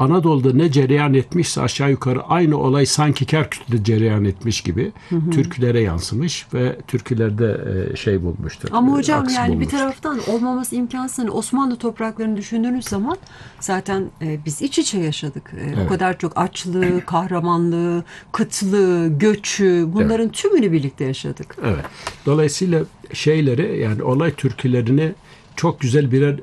Anadolu'da ne cereyan etmişse aşağı yukarı aynı olay sanki Kerkük'te cereyan etmiş gibi türkülere yansımış ve türkülerde şey bulmuştur. Ama hocam aks yani bir bulmuştur. taraftan olmaması imkansız. Hani Osmanlı topraklarını düşündüğünüz zaman zaten biz iç içe yaşadık. O kadar çok açlığı, kahramanlığı, kıtlığı, göçü, bunların tümünü birlikte yaşadık. Evet. Dolayısıyla şeyleri, yani olay türkülerini çok güzel birer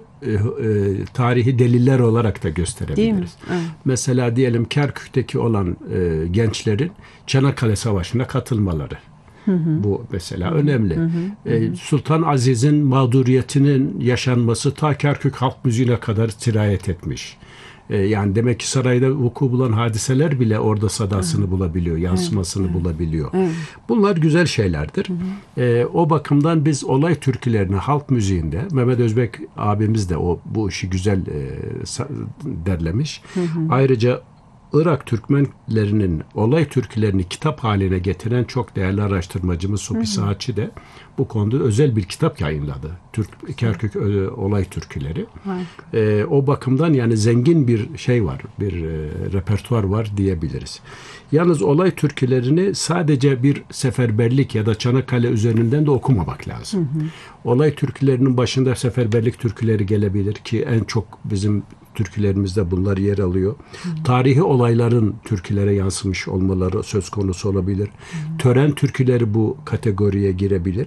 tarihi deliller olarak da gösterebiliriz. Değil mi? Evet. Mesela diyelim Kerkük'teki olan gençlerin Çanakkale Savaşı'na katılmaları. Bu mesela önemli. Sultan Aziz'in mağduriyetinin yaşanması ta Kerkük halk müziğine kadar sirayet etmiş. Yani demek ki sarayda vuku bulan hadiseler bile orada sadasını bulabiliyor, yansımasını bulabiliyor. Bunlar güzel şeylerdir. O bakımdan biz olay türkülerini halk müziğinde, Mehmet Özbek abimiz de bu işi güzel derlemiş. Ayrıca Irak Türkmenlerinin olay türkülerini kitap haline getiren çok değerli araştırmacımız Supi Saatçi de bu konuda özel bir kitap yayınladı. Kerkük olay türküleri. O bakımdan yani zengin bir şey var, bir repertuar var diyebiliriz. Yalnız olay türkülerini sadece bir seferberlik ya da Çanakkale üzerinden de okumamak lazım. Olay türkülerinin başında seferberlik türküleri gelebilir ki en çok bizim türkülerimizde bunlar yer alıyor. Tarihi olayların türkülere yansımış olmaları söz konusu olabilir. Tören türküleri bu kategoriye girebilir.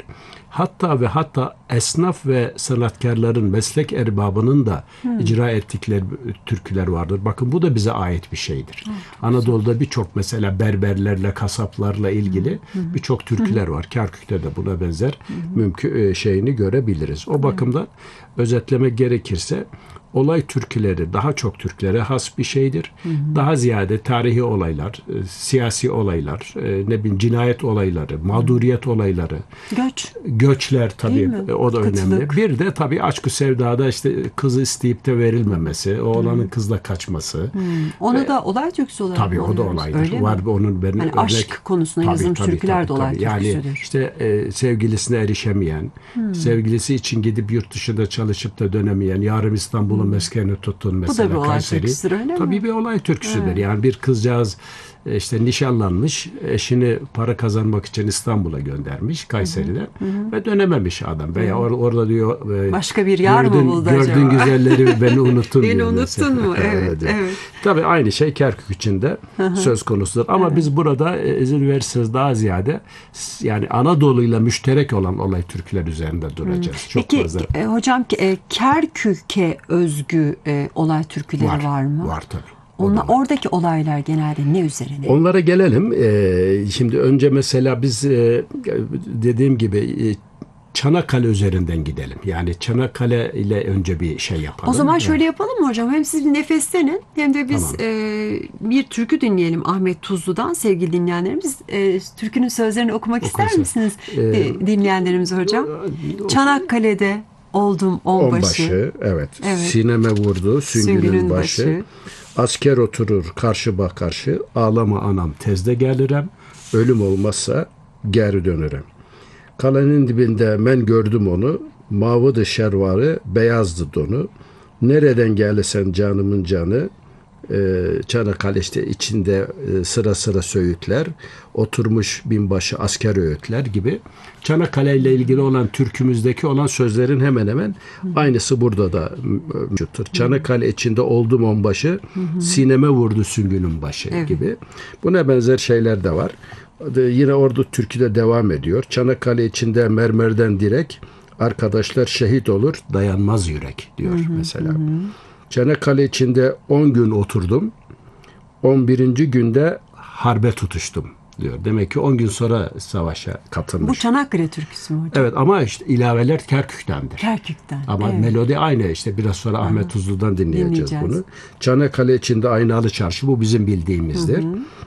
Hatta esnaf ve sanatkarların, meslek erbabının da icra ettikleri türküler vardır. Bakın bu da bize ait bir şeydir. Anadolu'da birçok mesela berberlerle, kasaplarla ilgili birçok türküler var. Kerkük'te de buna benzer mümkün şeyini görebiliriz. O bakımdan özetlemek gerekirse olay türküleri daha çok Türklere has bir şeydir. Daha ziyade tarihi olaylar, siyasi olaylar, cinayet olayları, mağduriyet olayları, göçler tabii o da önemli. Bir de tabii aşk-ı sevdada işte kızı isteyip de verilmemesi, oğlanın kızla kaçması. Onu da olay türküsü olarak tabii o da olaydır. Var onun benim yani aşk konusunda yazılmış türküler de olay türküsüdür. Yani işte sevgilisine erişemeyen, sevgilisi için gidip yurt dışında çalışıp da dönemeyen, yarım İstanbul'un meskeni tuttun mesela. Bu da bir olay türküsüdür, öyle mi? Tabii bir olay türküsüdür. Yani bir kızcağız işte nişanlanmış, eşini para kazanmak için İstanbul'a göndermiş Kayseri'den ve dönememiş adam. Veya orada diyor başka bir yar mı buldu acaba? Gördüğün güzelleri beni unuttun. Beni unuttun mu? Evet. Tabii aynı şey Kerkük için de söz konusudur. Ama biz burada izin verirseniz daha ziyade yani Anadolu'yla müşterek olan olay türküler üzerinde duracağız. Çok peki fazla. Hocam Kerkük'e özgü olay türküleri var mı? Var tabii. Oradaki olaylar genelde ne üzerine? Onlara gelelim. Şimdi önce mesela biz dediğim gibi Çanakkale üzerinden gidelim. Yani Çanakkale ile önce bir şey yapalım. O zaman şöyle yapalım mı hocam? Hem siz bir nefeslenin hem de biz bir türkü dinleyelim Ahmet Tuzlu'dan sevgili dinleyenlerimiz. Türkünün sözlerini okumak ister misiniz dinleyenlerimiz hocam? Çanakkale'de oldum onbaşı. Evet. Sineme vurdu süngünün başı. Asker oturur karşı karşı. Ağlama anam tezde gelirem. Ölüm olmazsa geri dönerim. Kalenin dibinde ben gördüm onu. Mavıdı şervarı, beyazdı donu. Nereden gelirsen canımın canı. Çanakkale işte içinde sıra sıra söğütler, oturmuş binbaşı asker öğütler gibi Çanakkale ile ilgili olan türkümüzdeki olan sözlerin hemen hemen aynısı burada da mevcuttur. Çanakkale içinde oldum onbaşı, sineme vurdu süngünün başı gibi. Buna benzer şeyler de var. Yine orada türküde devam ediyor. Çanakkale içinde mermerden direk, arkadaşlar şehit olur, dayanmaz yürek diyor mesela. Çanakkale içinde 10 gün oturdum. 11. günde harbe tutuştum diyor. Demek ki 10 gün sonra savaşa katılmış. Bu Çanakkale türküsü mü hocam? Evet ama işte ilaveler Kerkük'tendir. Kerkük'ten. Ama melodi aynı işte biraz sonra Ahmet Tuzlu'dan dinleyeceğiz bunu. Çanakkale içinde Aynalı Çarşı bu bizim bildiğimizdir.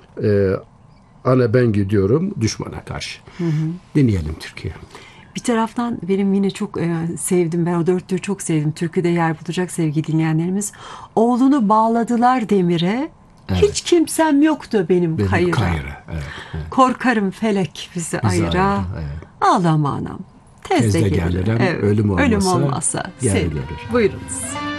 Ana ben gidiyorum düşmana karşı. Dinleyelim Türkiye. Bir taraftan benim yine çok sevdim. Ben o dörtlüğü çok sevdim. Türküde yer bulacak sevgili dinleyenlerimiz. Oğlunu bağladılar demire. Hiç kimsem yoktu benim kayıra. Evet. Korkarım felek bizi ayıra. Ağlama anam. Tezde gelirim. Ölüm olmasa Buyurunuz.